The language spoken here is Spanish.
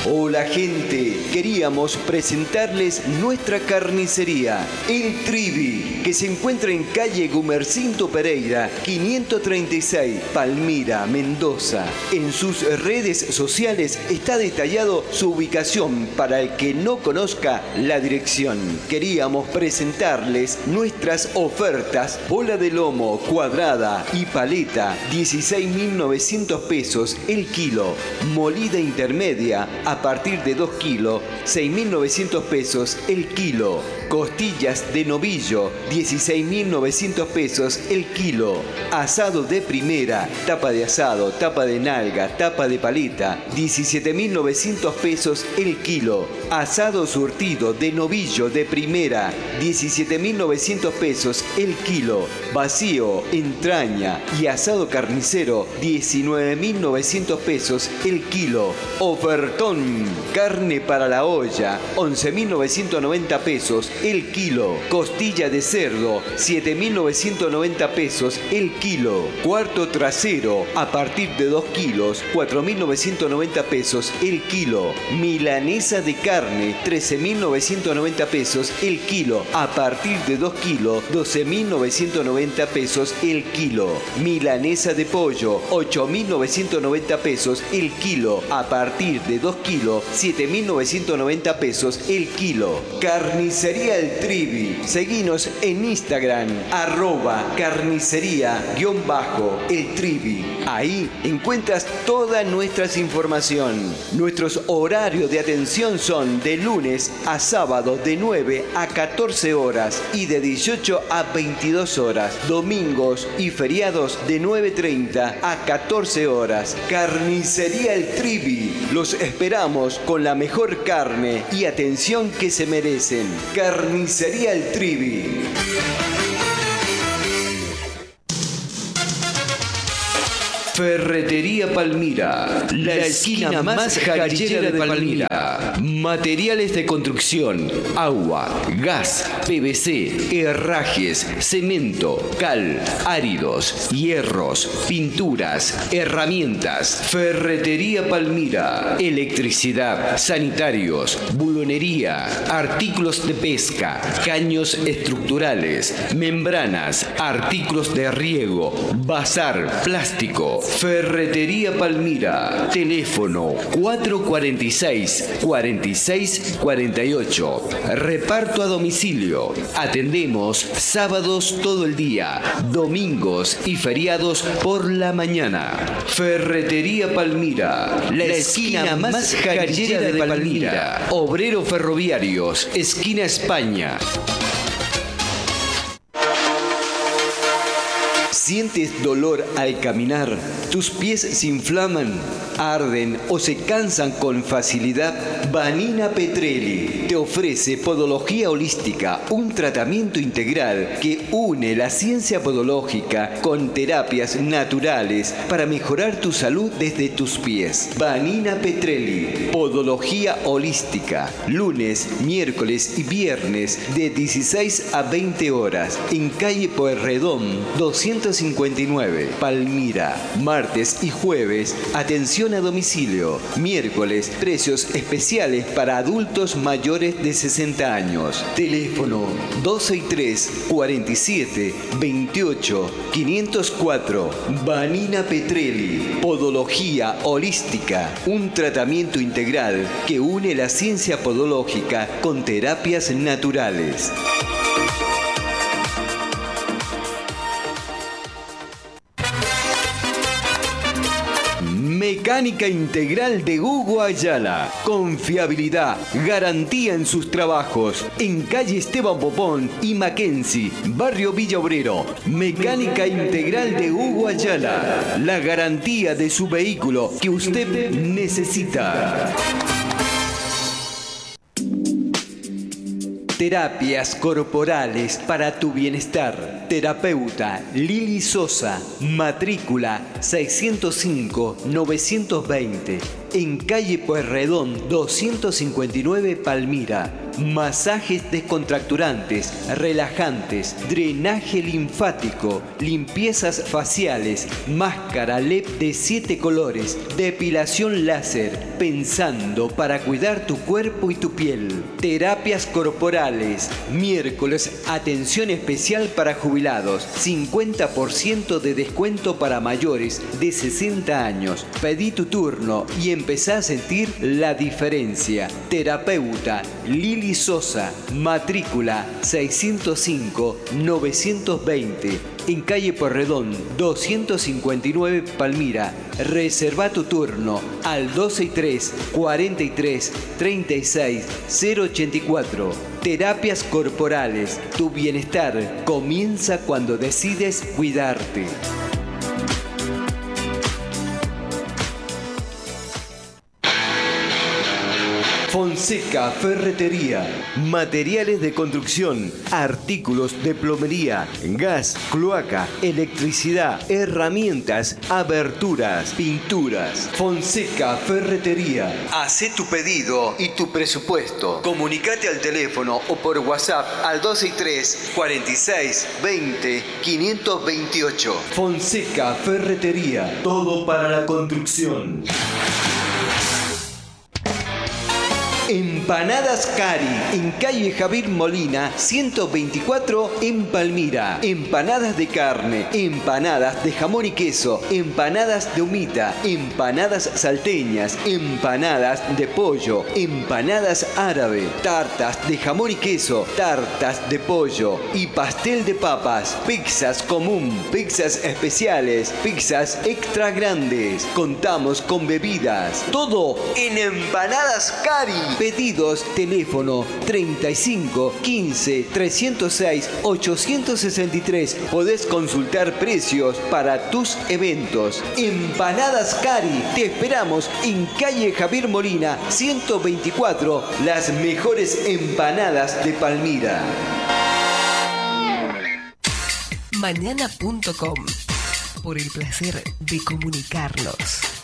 Hola gente, queríamos presentarles nuestra carnicería, El Trivi, que se encuentra en calle Gumercinto Pereira, 536, Palmira, Mendoza. En sus redes sociales está detallado su ubicación para el que no conozca la dirección. Queríamos presentarles nuestras ofertas: bola de lomo cuadrada y paleta, 16.900 pesos el kilo. Molida intermedia a partir de 2 kilos, 6.900 pesos el kilo. Costillas de novillo, 16.900 pesos el kilo. Asado de primera, tapa de asado, tapa de nalga, tapa de paleta, 17.900 pesos el kilo. Asado surtido de novillo de primera, 17.900 pesos el kilo. Vacío, entraña y asado carnicero, 19.900 pesos el kilo. Ofertón, carne para la olla, 11.990 pesos el kilo. Costilla de cerdo, 7.990 pesos el kilo. Cuarto trasero, a partir de 2 kilos, 4.990 pesos el kilo. Milanesa de carne, 13.990 pesos el kilo. A partir de 2 kilos, 12.990 pesos el kilo. Milanesa de pollo, 8.990 pesos el kilo. A partir de 2 kilos, 7.990 pesos el kilo. Carnicería El Trivi. Seguinos en Instagram, @carnicería_El Trivi. Ahí encuentras toda nuestra información. Nuestros horarios de atención son de lunes a sábado de 9 a 14 horas y de 18 a 22 horas. Domingos y feriados de 9:30 a 14 horas. Carnicería El Trivi. Los esperamos con la mejor carne y atención que se merecen. Carnicería El Trivi. Ferretería Palmira, la esquina más jarillera de Palmira. Materiales de construcción, agua, gas, PVC, herrajes, cemento, cal, áridos, hierros, pinturas, herramientas. Ferretería Palmira, electricidad, sanitarios, bulonería, artículos de pesca, caños estructurales, membranas, artículos de riego, bazar, plástico. Ferretería Palmira, teléfono 446-4648. Reparto a domicilio. Atendemos sábados todo el día, domingos y feriados por la mañana. Ferretería Palmira, la esquina más jarillera de Palmira. Obrero Ferroviarios, esquina España. ¿Sientes dolor al caminar? ¿Tus pies se inflaman, arden o se cansan con facilidad? Vanina Petrelli te ofrece podología holística, un tratamiento integral que une la ciencia podológica con terapias naturales para mejorar tu salud desde tus pies. Vanina Petrelli, podología holística, lunes, miércoles y viernes de 16 a 20 horas en calle Pueyrredón 259, Palmira. Martes y jueves, atención a domicilio. Miércoles, precios especiales para adultos mayores de 60 años. Teléfono 263-47-28-504. Vanina Petrelli, podología holística, un tratamiento integral que une la ciencia podológica con terapias naturales. Mecánica Integral de Hugo Ayala. Confiabilidad, garantía en sus trabajos. En calle Esteban Popón y Mackenzie, barrio Villa Obrero. Mecánica Integral de Hugo Ayala. La garantía de su vehículo que usted necesita. Terapias corporales para tu bienestar. Terapeuta Lili Sosa. Matrícula 605-920. en calle Pueyrredón 259 Palmira. Masajes descontracturantes, relajantes, drenaje linfático, limpiezas faciales, máscara LED de 7 colores, depilación láser, pensando para cuidar tu cuerpo y tu piel. Terapias corporales. Miércoles, atención especial para jubilados. 50% de descuento para mayores de 60 años. Pedí tu turno y empezá a sentir la diferencia. Terapeuta Lili Sosa, matrícula 605-920, en calle Pueyrredón 259 Palmira. Reserva tu turno al 263 43 36 084. Terapias corporales. Tu bienestar comienza cuando decides cuidarte. Fonseca Ferretería. Materiales de construcción, artículos de plomería, gas, cloaca, electricidad, herramientas, aberturas, pinturas. Fonseca Ferretería. Hacé tu pedido y tu presupuesto. Comunicate al teléfono o por WhatsApp al 263 46 20 528. Fonseca Ferretería. Todo para la construcción. Empanadas Cari, en calle Javier Molina, 124 en Palmira. Empanadas de carne, empanadas de jamón y queso, empanadas de humita, empanadas salteñas, empanadas de pollo, empanadas árabe, tartas de jamón y queso, tartas de pollo y pastel de papas, pizzas común, pizzas especiales, pizzas extra grandes. Contamos con bebidas. Todo en Empanadas Cari. Pedidos, teléfono 35 15 306 863. Podés consultar precios para tus eventos. Empanadas Cari. Te esperamos en calle Javier Molina 124. Las mejores empanadas de Palmira. Mañana.com. Por el placer de comunicarnos.